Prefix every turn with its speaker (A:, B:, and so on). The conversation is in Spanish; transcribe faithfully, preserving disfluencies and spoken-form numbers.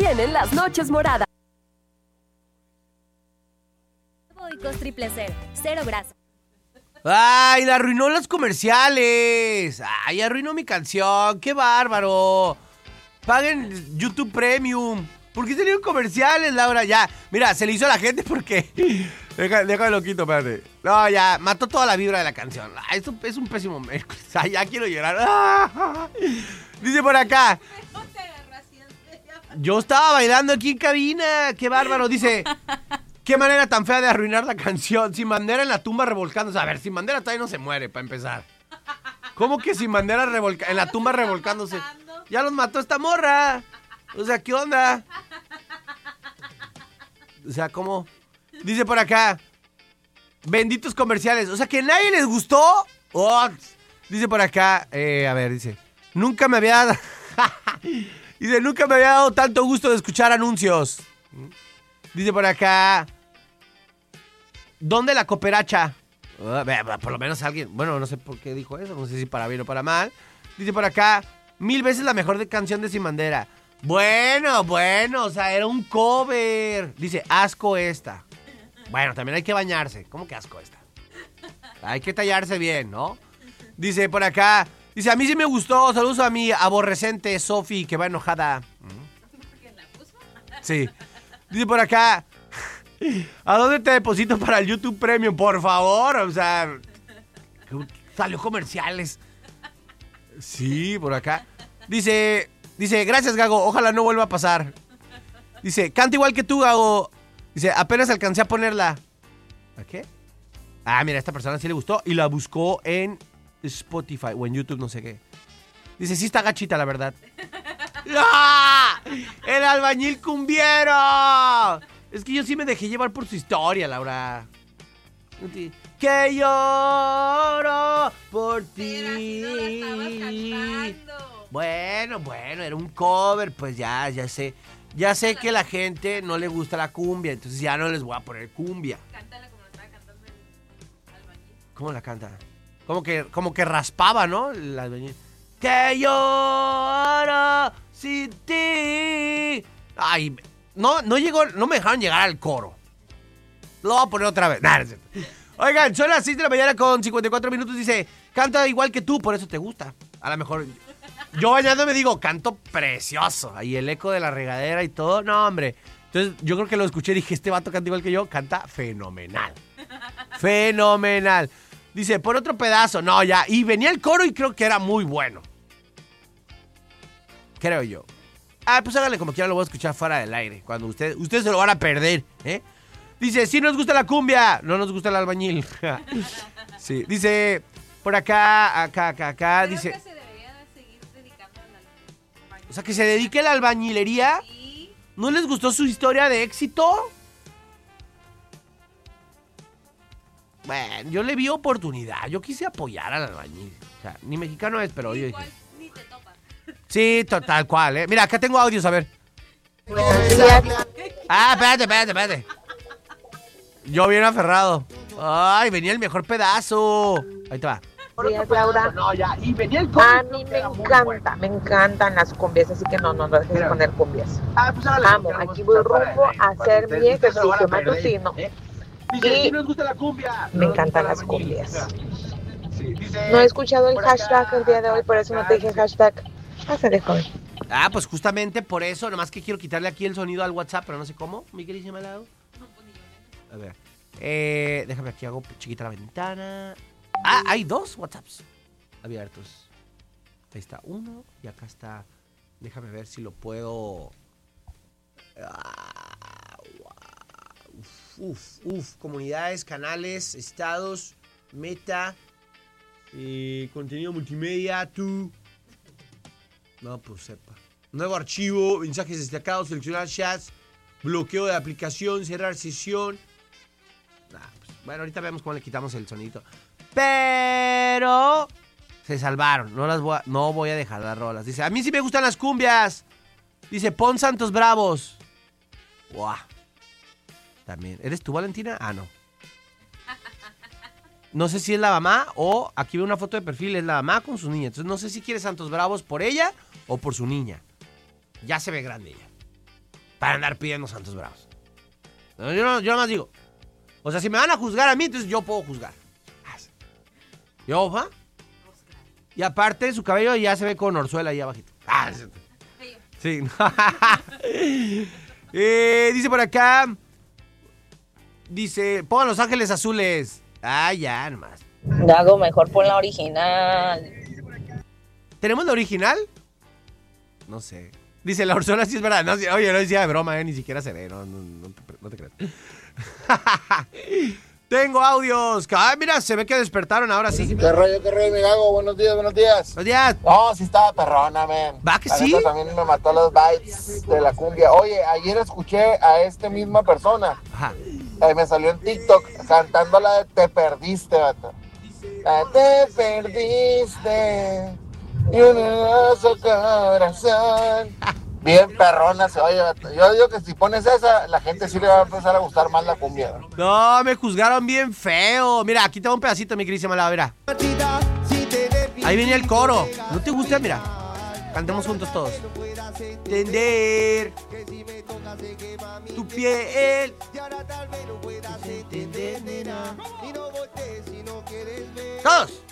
A: vienen las noches moradas.
B: Oikos triple cero, cero grasa.
C: ¡Ay, la arruinó los comerciales! ¡Ay, arruinó mi canción! ¡Qué bárbaro! Paguen YouTube Premium. ¿Por qué salieron comerciales, Laura? Ya, mira, se le hizo a la gente porque... Deja, déjame lo quito, espérate. No, ya, mató toda la vibra de la canción. Ay, esto es un pésimo... Ay, ya quiero llorar. ¡Ah! Dice por acá... Yo estaba bailando aquí en cabina. ¡Qué bárbaro! Dice... Qué manera tan fea de arruinar la canción. Sin Bandera en la tumba revolcándose. A ver, Sin Bandera todavía no se muere, para empezar. ¿Cómo que Sin Bandera revolca- en la tumba revolcándose? Ya los mató esta morra. O sea, ¿qué onda? O sea, ¿cómo? Dice por acá. Benditos comerciales. O sea, que nadie les gustó. Oh, dice por acá. Eh, a ver, dice. Nunca me había... dice, nunca me había dado tanto gusto de escuchar anuncios. Dice por acá... ¿Dónde la cooperacha? Uh, por lo menos alguien... Bueno, no sé por qué dijo eso. No sé si para bien o para mal. Dice por acá... Mil veces la mejor de canción de Sin Bandera. Bueno, bueno. O sea, era un cover. Dice, asco esta. Bueno, también hay que bañarse. ¿Cómo que asco esta? Hay que tallarse bien, ¿no? Dice por acá... Dice, a mí sí me gustó. Saludos a mi aborrecente Sofi, que va enojada.
D: ¿Quién la puso?
C: Sí. Dice por acá... ¿A dónde te deposito para el YouTube Premium? Por favor, o sea... Salió comerciales. Sí, por acá. Dice... Dice, gracias, Gago. Ojalá no vuelva a pasar. Dice, canta igual que tú, Gago. Dice, apenas alcancé a ponerla. ¿A qué? Ah, mira, a esta persona sí le gustó y la buscó en Spotify o en YouTube, no sé qué. Dice, sí está gachita, la verdad. ¡Ah! ¡El albañil cumbiero! Es que yo sí me dejé llevar por su historia, Laura. Que lloro por ti.
D: Pero así no la estabas cantando.
C: Bueno, bueno, era un cover, pues ya, ya sé. Ya sé que la gente no le gusta la cumbia, entonces ya no les voy a poner cumbia.
D: Cántala como la estaba cantando el albañil.
C: ¿Cómo la canta? Como que, como que raspaba, ¿no? El albañil. Que lloro sin ti. Ay, no, no llegó, no me dejaron llegar al coro. Lo voy a poner otra vez. Nah, no es cierto. Oigan, son las seis de la mañana con cincuenta y cuatro minutos. Dice, canta igual que tú, por eso te gusta. A lo mejor, yo bañándome digo, canto precioso. Ahí el eco de la regadera y todo. No, hombre. Entonces, yo creo que lo escuché y dije, este vato canta igual que yo. Canta fenomenal. Fenomenal. Dice, por otro pedazo. No, ya. Y venía el coro y creo que era muy bueno. Creo yo. Ah, pues háganle como quieran, lo voy a escuchar fuera del aire. Cuando ustedes, ustedes se lo van a perder, ¿eh? Dice, sí nos gusta la cumbia, no nos gusta el albañil. Sí, dice, por acá, acá, acá, acá,
D: Creo
C: dice...
D: que se debería de seguir dedicando al albañil.
C: O sea, que se dedique a la albañilería.
D: Sí.
C: ¿No les gustó su historia de éxito? Bueno, yo le vi oportunidad, yo quise apoyar al albañil. O sea, ni mexicano es, pero yo
D: Igual
C: dije...
D: ni te topas.
C: Sí, tal cual, ¿eh? Mira, acá tengo audios, a ver. Ah, espérate, espérate, espérate. Yo bien aferrado. Ay, venía el mejor pedazo. Ahí te va.
E: Días, Laura.
C: No, ya, y venía el
E: A mí me encanta, me encantan las cumbias, así que no, no, no dejes de poner cumbias. Amo, aquí voy rumbo a hacer mi ejercicio matutino y me encantan las cumbias. No he escuchado el hashtag el día de hoy, por eso no te dije hashtag. Pásale, joven.
C: Ah, pues justamente por eso, nomás que quiero quitarle aquí el sonido al WhatsApp, pero no sé cómo, mi queridísima Lau. A ver, eh, déjame aquí, hago chiquita la ventana. Ah, hay dos WhatsApps abiertos. Ahí está uno y acá está. Déjame ver si lo puedo. Ah, uf, uf, uf. Comunidades, canales, estados, meta, eh, contenido multimedia, tú. No, pues sepa. Nuevo archivo, mensajes destacados, seleccionar chats, bloqueo de aplicación, cerrar sesión. Nah, pues, bueno, ahorita vemos cómo le quitamos el sonidito. Pero se salvaron. No las voy a, no voy a dejar las rolas. Dice, a mí sí me gustan las cumbias. Dice, pon Santos Bravos. Guau. También. ¿Eres tú, Valentina? Ah, no. No sé si es la mamá o aquí veo una foto de perfil, es la mamá con su niña. Entonces no sé si quiere Santos Bravos por ella o por su niña. Ya se ve grande ella. para andar pidiendo santos bravos. No, yo, no, yo nada más digo. O sea, si me van a juzgar a mí, entonces yo puedo juzgar. ¿Yo, va? Y aparte, su cabello ya se ve con orzuela ahí abajito. Ah, sí. eh, dice por acá. Dice, pongan Los Ángeles Azules. Ah, ya, nomás.
A: Gago, mejor pon la original.
C: ¿Tenemos la original? No sé. Dice, la orzuela sí es verdad. No, oye, no decía de broma, eh, ni siquiera se ve. No, no, no, te, no te creas. Tengo audios. Ay, mira, se ve que despertaron ahora sí.
F: ¿Qué rollo, qué rollo, mi Gago? Buenos días, buenos días.
C: Buenos días.
F: No, sí estaba perrona, man.
C: ¿Va que
F: la
C: sí?
F: neta también me mató los bytes de la cumbia. Oye, ayer escuché a esta misma persona.
C: Ajá.
F: Eh, me salió en TikTok cantando la de Te Perdiste, vato. La de Te Perdiste y un hermoso corazón. Bien perrona se oye, vato. Yo digo que si pones esa, la gente sí le va a empezar a gustar más la cumbia, ¿no?
C: No, me juzgaron bien feo. Mira, aquí tengo un pedacito, mi querísima Malavera. Ahí viene el coro. ¿No te gusta? Mira. Cantemos juntos todos. Entender tu piel. Todos.